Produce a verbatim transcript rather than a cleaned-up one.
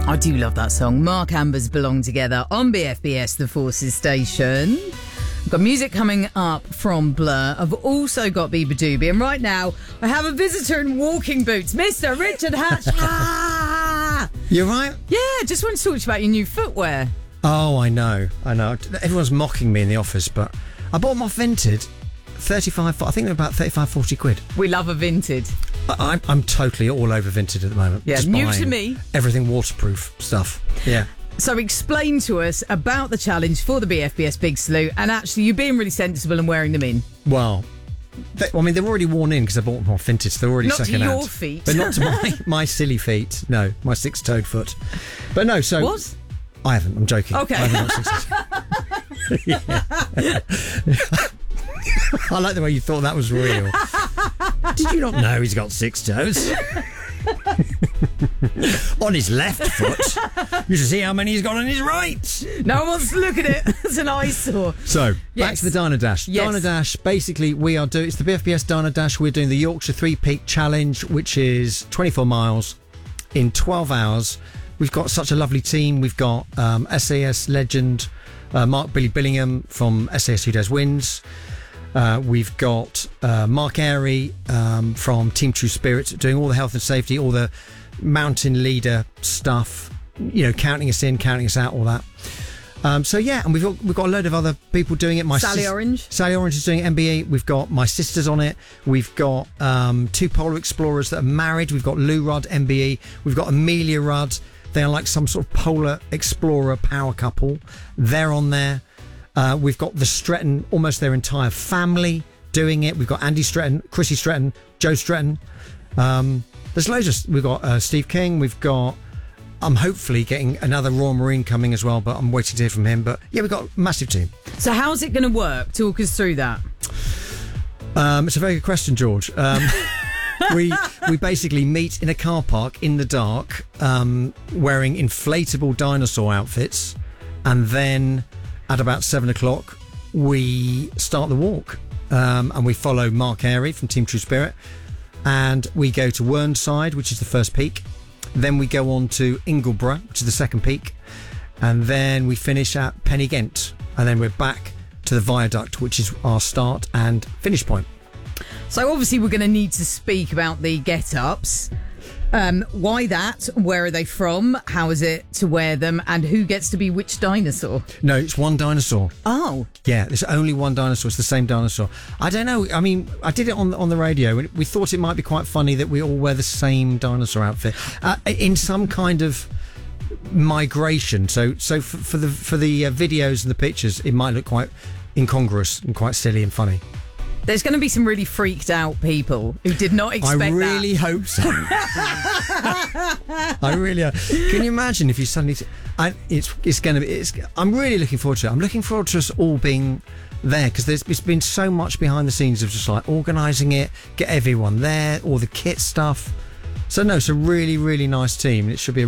I do love that song. Mark Amber's Belong Together on B F B S, the Forces Station. I've got music coming up from Blur. I've also got Biba Doobie. And right now, I have a visitor in walking boots, Mister Richard Hatch. Ah! You right? Yeah, just wanted to talk to you about your new footwear. Oh, I know. I know. Everyone's mocking me in the office, but I bought them off Vinted. thirty-five, I think they're about thirty-five, forty quid. We love a Vinted. I, I'm, I'm totally all over Vinted at the moment. Yeah, Just new buying to me. Everything waterproof stuff. Yeah. So explain to us about the challenge for the B F B S Big Salute, and actually you being really sensible and wearing them in. Well, they, I mean, they're already worn in because I bought them off Vinted, so they're already Not to second hand. your feet. But not to my, my silly feet. No, my six-toed foot. But no, so... What? I haven't, I'm joking. Okay. I haven't got six I like the way you thought that was real. Did you not know he's got six toes? On his left foot. You should see how many he's got on his right. No one wants to look at it. It's an eyesore. So, Yes. back to the Diner Dash. Yes. Diner Dash, basically, we are doing, it's the B F B S Diner Dash. We're doing the Yorkshire Three Peak Challenge, which is twenty-four miles in twelve hours. We've got such a lovely team. We've got um, S A S legend uh, Mark Billy Billingham from S A S Who Dares Wins. Uh, we've got uh, Mark Airy um, from Team True Spirit doing all the health and safety, all the mountain leader stuff, you know, counting us in, counting us out, all that. Um, so, yeah, and we've got, we've got a load of other people doing it. My Sally sis- Orange. Sally Orange is doing M B E. We've got my sisters on it. We've got um, two Polar Explorers that are married. We've got Lou Rudd, M B E. We've got Amelia Rudd. They are like some sort of Polar Explorer power couple. They're on there. Uh, we've got the Stretton, almost their entire family doing it. We've got Andy Stretton, Chrissy Stretton, Joe Stretton. Um, there's loads of... We've got uh, Steve King. We've got... I'm hopefully getting another Royal Marine coming as well, but I'm waiting to hear from him. But yeah, we've got a massive team. So how's it going to work? Talk us through that. Um, it's a very good question, George. Um, we we basically meet in a car park in the dark, um, wearing inflatable dinosaur outfits, and then at about seven o'clock we start the walk, um, and we follow Mark Airy from Team True Spirit, and we go to Whernside, which is the first peak. Then we go on to Ingleborough, which is the second peak, and then we finish at Pennygent, and then we're back to the viaduct, which is our start and finish point. So obviously we're going to need to speak about the get-ups. Um, why that? Where are they from? How is it to wear them? And who gets to be which dinosaur? No, it's one dinosaur. Oh. Yeah, there's only one dinosaur. It's the same dinosaur. I don't know. I mean, I did it on on the radio, and we thought it might be quite funny that we all wear the same dinosaur outfit uh, in some kind of migration. So, so for, for the for the uh, videos and the pictures, it might look quite incongruous and quite silly and funny. There's going to be some really freaked out people who did not expect that. I really that. hope so. I really are. Can you imagine if you suddenly... I, it's it's going to be... It's, I'm really looking forward to it. I'm looking forward to us all being there, because there's it's been so much behind the scenes of just like organising it, get everyone there, all the kit stuff. So no, it's a really, really nice team. It should be a